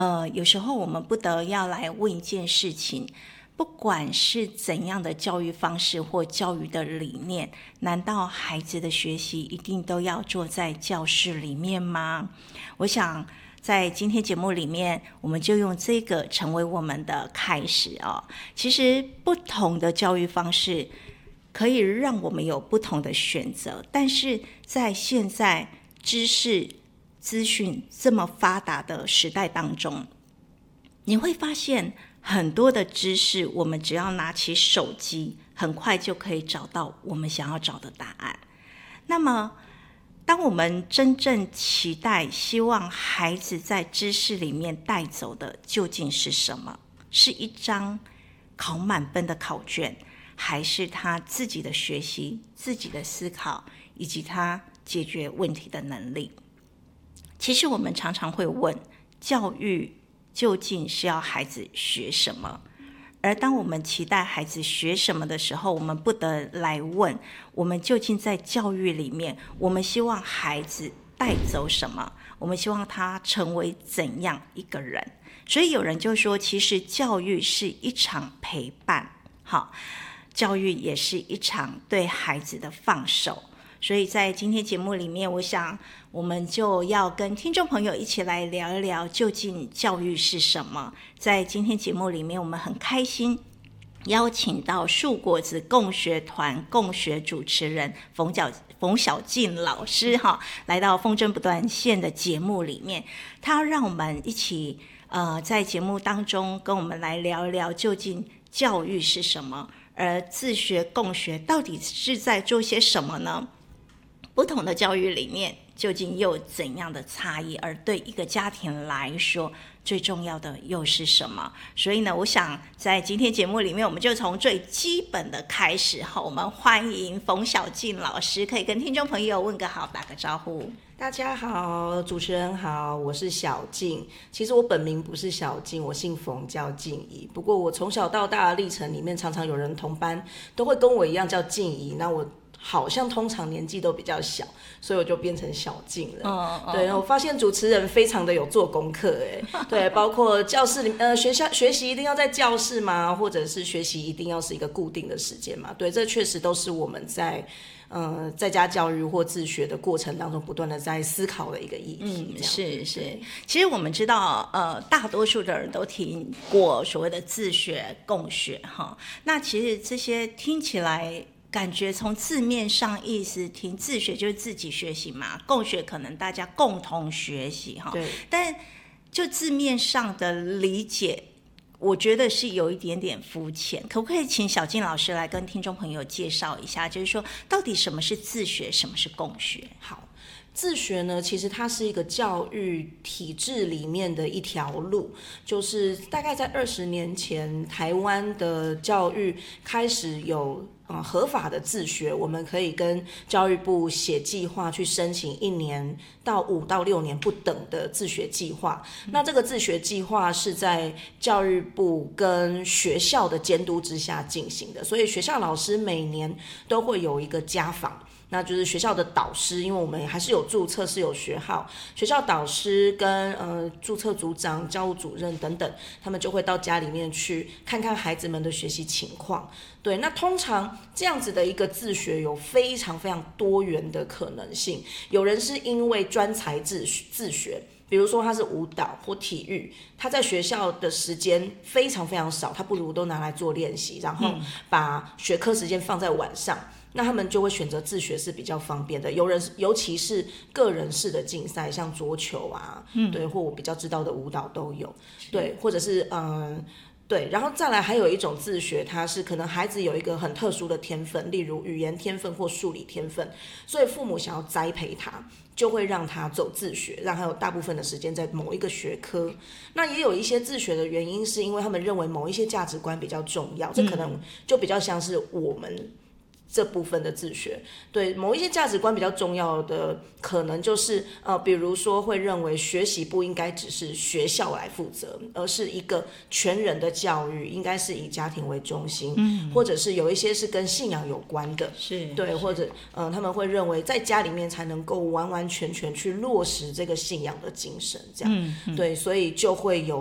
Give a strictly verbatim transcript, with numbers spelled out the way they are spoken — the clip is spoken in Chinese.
呃，有时候我们不得要来问一件事情，不管是怎样的教育方式或教育的理念，难道孩子的学习一定都要坐在教室里面吗？我想在今天节目里面，我们就用这个成为我们的开始哦。其实不同的教育方式可以让我们有不同的选择，但是在现在知识资讯这么发达的时代当中，你会发现很多的知识，我们只要拿起手机，很快就可以找到我们想要找的答案。那么当我们真正期待希望孩子在知识里面带走的究竟是什么？是一张考满分的考卷，还是他自己的学习、自己的思考，以及他解决问题的能力？其实我们常常会问，教育究竟是要孩子学什么？而当我们期待孩子学什么的时候，我们不得来问，我们究竟在教育里面，我们希望孩子带走什么？我们希望他成为怎样一个人？所以有人就说，其实教育是一场陪伴，好，教育也是一场对孩子的放手。所以在今天节目里面，我想我们就要跟听众朋友一起来聊一聊，究竟教育是什么。在今天节目里面，我们很开心邀请到树果子共学团共学主持人冯小冯小静老师哈，来到风筝不断线的节目里面，他要让我们一起呃在节目当中跟我们来聊一聊，究竟教育是什么，而自学共学到底是在做些什么呢？不同的教育理念究竟又有怎样的差异？而对一个家庭来说，最重要的又是什么？所以呢，我想在今天节目里面，我们就从最基本的开始哈。我们欢迎冯小静老师，可以跟听众朋友问个好，打个招呼。 大家好，主持人好，我是小静。其实我本名不是小静，我姓冯，叫静怡。不过我从小到大的历程里面，常常有人同班都会跟我一样叫静怡，那我好像通常年纪都比较小，所以我就变成小静了。 哦哦、 对，我发现主持人非常的有做功课，哎，对，包括教室里，呃，学校学习一定要在教室吗？或者是学习一定要是一个固定的时间吗？对，这确实都是我们在呃在家教育或自学的过程当中不断的在思考的一个议题。 嗯，是是。其实我们知道，呃，大多数的人都听过所谓的自学共学哈。那其实这些听起来，感觉从字面上意思听，自学就是自己学习嘛，共学可能大家共同学习哈。 对。 但就字面上的理解，我觉得是有一点点肤浅。可不可以请小静老师来跟听众朋友介绍一下，就是说到底什么是自学，什么是共学？ 好。自学呢，其实它是一个教育体制里面的一条路，就是大概在二十年前，台湾的教育开始有呃合法的自学，我们可以跟教育部写计划去申请一年到五到六年不等的自学计划。那这个自学计划是在教育部跟学校的监督之下进行的，所以学校老师每年都会有一个家访。那就是学校的导师，因为我们还是有注册，是有学号，学校导师跟呃注册组长、教务主任等等，他们就会到家里面去看看孩子们的学习情况。对，那通常这样子的一个自学有非常非常多元的可能性，有人是因为专才自自学。比如说他是舞蹈或体育，他在学校的时间非常非常少，他不如都拿来做练习，然后把学科时间放在晚上。那他们就会选择自学是比较方便的，有人尤其是个人式的竞赛，像桌球啊，嗯、对，或我比较知道的舞蹈都有，对，或者是嗯。对，然后再来还有一种自学，它是可能孩子有一个很特殊的天分，例如语言天分或数理天分，所以父母想要栽培他，就会让他走自学，让他有大部分的时间在某一个学科。那也有一些自学的原因，是因为他们认为某一些价值观比较重要，这可能就比较像是我们这部分的自学。对，某一些价值观比较重要的，可能就是呃，比如说会认为学习不应该只是学校来负责，而是一个全人的教育，应该是以家庭为中心，嗯，或者是有一些是跟信仰有关的， 是对，或者呃，他们会认为在家里面才能够完完全全去落实这个信仰的精神，这样，嗯嗯对，所以就会有